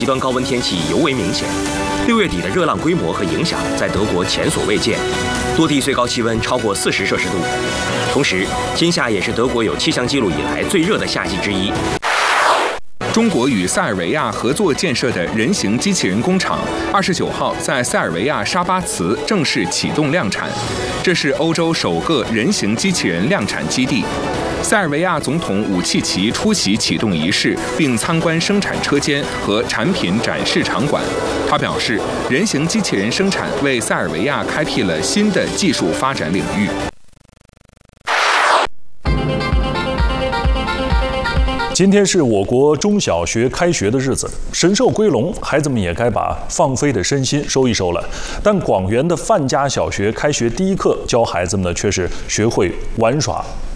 极端高温天气尤为明显。6月底的热浪规模和影响在德国前所未见，多地最高气温超过40摄氏度。同时，今夏也是德国有气象记录以来最热的夏季之一。 中国与塞尔维亚合作建设的人形机器人工厂，29号在塞尔维亚沙巴茨正式启动量产。这是欧洲首个人形机器人量产基地。塞尔维亚总统武契奇出席启动仪式，并参观生产车间和产品展示场馆。他表示，人形机器人生产为塞尔维亚开辟了新的技术发展领域。 今天是我国中小学开学的日子，神兽归笼，孩子们也该把放飞的身心收一收了。但广元的范家小学开学第一课教孩子们的却是学会玩耍